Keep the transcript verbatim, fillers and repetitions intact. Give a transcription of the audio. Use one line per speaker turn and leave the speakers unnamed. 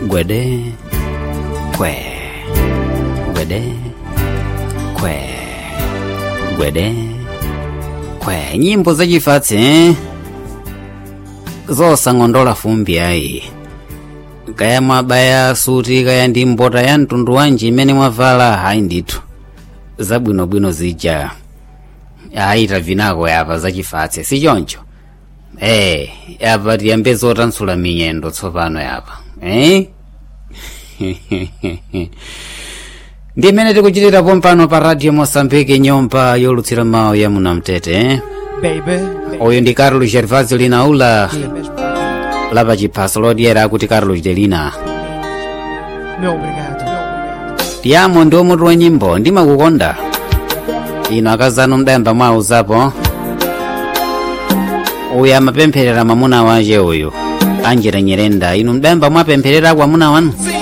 gwede kwe gwede kwe gwede kwe. Nyimbo zachifatse eh? Zosang'ondola fumbi ayi, kaya mwabaya suti kaya ndi mbota ya mtundu wanji imene mwavala hayi ndithu zabwinobwino zija ayita vinako yapa zachifatse sichoncho. Eh, yapa tiyambe zotanthula minyendo tsopano yapa eh? Ndi imene tikuchitira pompano pa radio Mosambike, nyumba yolutsira mawu ya Munamtete eh? Oyo ndi Carlos Gervasio Linaula lapa chiphaso lodyera akuti Carlos Delina. Tiyamo ndi omutu wa nyimbo ndimakukonda ino akazanu mdayamba mwauzapo. Uyu amapempherera mamuna waje uyu Angela Nyerenda, inu mdayamba mwapempherera kwa mamuna wanu.